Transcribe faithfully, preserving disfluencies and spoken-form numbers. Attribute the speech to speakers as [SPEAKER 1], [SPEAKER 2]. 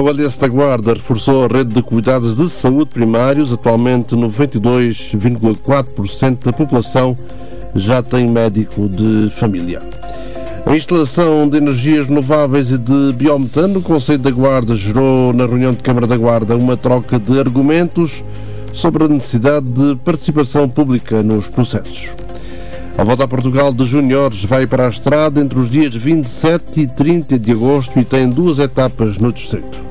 [SPEAKER 1] O L S da Guarda reforçou a rede de cuidados de saúde primários. Atualmente, noventa e dois vírgula quatro por cento da população já tem médico de família. A instalação de energias renováveis e de biometano no Conselho da Guarda gerou, na reunião de Câmara da Guarda, uma troca de argumentos sobre a necessidade de participação pública nos processos. A Volta a Portugal de Júniores vai para a estrada entre os dias vinte e sete e trinta de agosto e tem duas etapas no distrito.